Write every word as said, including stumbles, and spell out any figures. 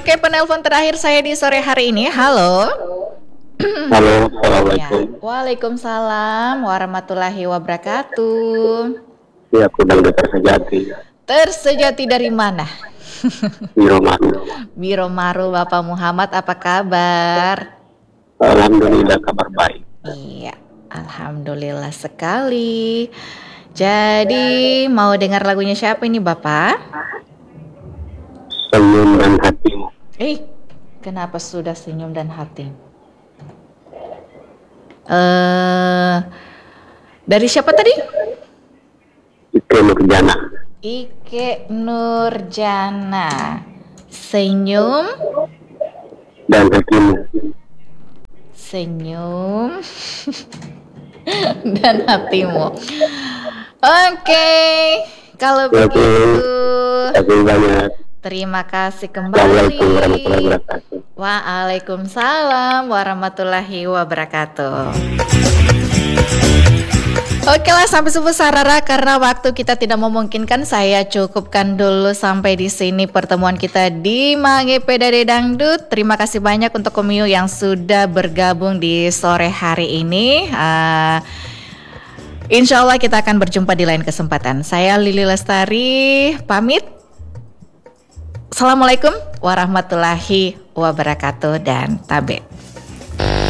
Oke, penelpon terakhir saya di sore hari ini. Halo. Halo, Ya. assalamualaikum. Waalaikumsalam warahmatullahi wabarakatuh. Ya, aku dari Tersejati. Tersejati dari mana? Biro Maru. Biro Maru, Bapak Muhammad, apa kabar? Alhamdulillah kabar baik. Iya, alhamdulillah sekali. Jadi mau dengar lagunya siapa ini Bapak? Senyum dan hatimu. Eh, kenapa sudah senyum dan hati? Eh, dari siapa tadi? Ike Nurjana. Ike Nurjana. Senyum Dan hatimu. Senyum dan hatimu. Oke, kalau Ya, begitu Terima kasih banyak. terima kasih Assalamualaikum warahmatullahi kembali. wabarakatuh. Waalaikumsalam warahmatullahi wabarakatuh. Oke lah, sampai subuh sarara, karena waktu kita tidak memungkinkan, saya cukupkan dulu sampai di sini pertemuan kita di Mange Pedare Dangdut. Terima kasih banyak untuk Komio yang sudah bergabung di sore hari ini. Uh, Insya Allah kita akan berjumpa di lain kesempatan. Saya Lili Lestari pamit. Assalamualaikum warahmatullahi wabarakatuh dan tabe.